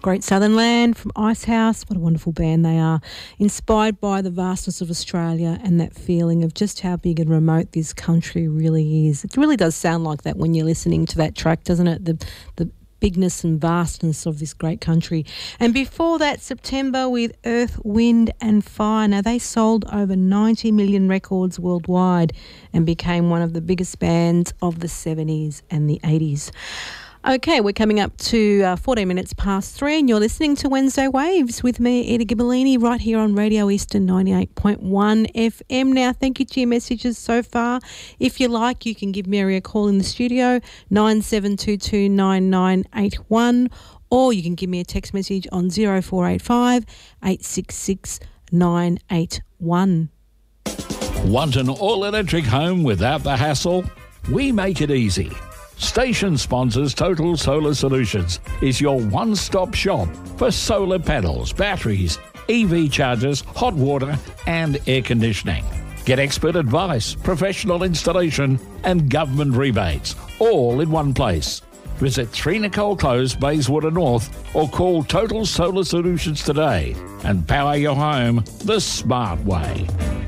Great Southern Land from Icehouse. What a wonderful band they are. Inspired by the vastness of Australia and that feeling of just how big and remote this country really is. It really does sound like that when you're listening to that track, doesn't it? The bigness and vastness of this great country. And before that, September with Earth, Wind and Fire. Now, they sold over 90 million records worldwide and became one of the biggest bands of the 70s and the 80s. Okay, we're coming up to 14 minutes past 3 and you're listening to Wednesday Waves with me, Edie Gibellini, right here on Radio Eastern 98.1 FM. Now, thank you to your messages so far. If you like, you can give Mary a call in the studio, 97229981, or you can give me a text message on 0485 866 981. Want an all-electric home without the hassle? We make it easy. Station sponsors Total Solar Solutions is your one-stop shop for solar panels, batteries, EV chargers, hot water and air conditioning. Get expert advice, professional installation and government rebates, all in one place. Visit 3 Nicole Close, Bayswater North, or call Total Solar Solutions today and power your home the smart way.